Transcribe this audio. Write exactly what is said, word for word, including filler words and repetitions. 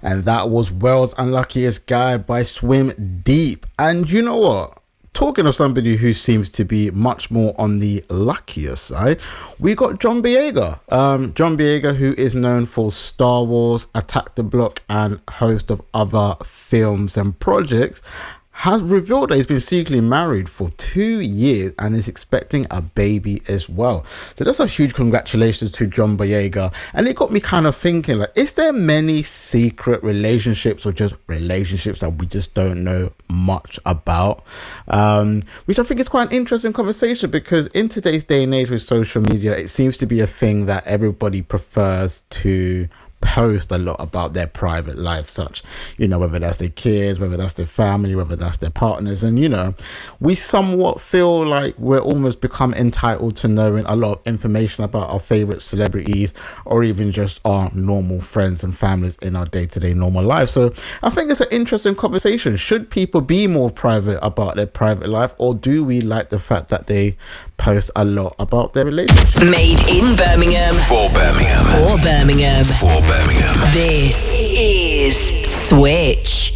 And that was World's Unluckiest Guy by Swim Deep. And you know what? Talking of somebody who seems to be much more on the luckier side, we got John Boyega. Um, John Boyega, who is known for Star Wars, Attack the Block, and host of other films and projects, has revealed that he's been secretly married for two years and is expecting a baby as well. So that's a huge congratulations to John Boyega. And it got me kind of thinking, like, is there many secret relationships or just relationships that we just don't know much about? Um, which I think is quite an interesting conversation, because in today's day and age with social media, it seems to be a thing that everybody prefers to post a lot about their private life, such, you know, whether that's their kids, whether that's their family, whether that's their partners. And, you know, we somewhat feel like we're almost become entitled to knowing a lot of information about our favorite celebrities, or even just our normal friends and families in our day-to-day normal life. So I think it's an interesting conversation. Should people be more private about their private life, or do we like the fact that they post a lot about their relationship? Made in Birmingham. For Birmingham. For Birmingham. For Birmingham. This is Switch.